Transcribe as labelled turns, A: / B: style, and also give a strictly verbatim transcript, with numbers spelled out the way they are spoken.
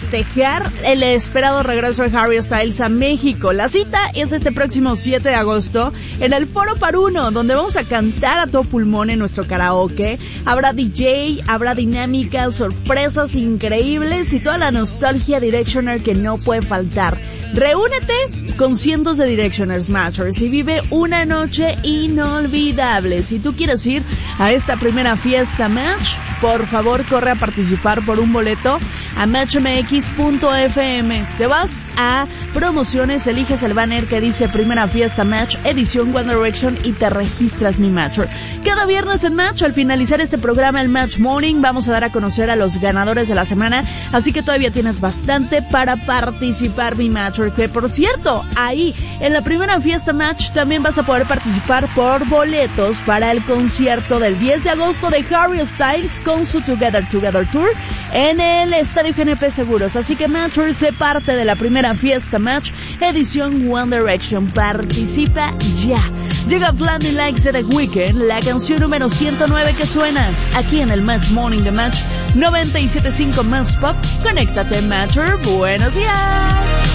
A: festejar el esperado regreso de Harry Styles a México. La cita es este próximo siete de agosto en el Foro Paruno, donde vamos a cantar a todo pulmón en nuestro karaoke. Habrá D J, habrá dinámicas, sorpresas increíbles y toda la nostalgia Directioner que no puede faltar. Reúnete con cientos de Directioners Matchers y vive una noche inolvidable. Si tú quieres ir a esta primera fiesta Match, por favor corre a participar por un boleto a match m x punto f m. Te vas a promociones, eliges el banner que dice primera fiesta Match, edición One Direction y te registras mi Matcher. Cada viernes en Match, al finalizar este programa, el Match Morning, vamos a dar a conocer a los ganadores de la semana, así que todavía tienes bastante para participar, mi Matcher. Que por cierto, ahí en la primera fiesta Match también vas a poder participar por boletos para el concierto del diez de agosto de Harry Styles con su Together Together Tour en el Estadio G N P Seguros. Así que Matcher, sé parte de la primera fiesta Match, edición One Direction. Participa ya. Llega Blinding Lights de The Weeknd, la canción número ciento nueve que suena aquí en el Match Morning de Match noventa y siete punto cinco Más Pop. Conéctate, Matcher. Buenos días.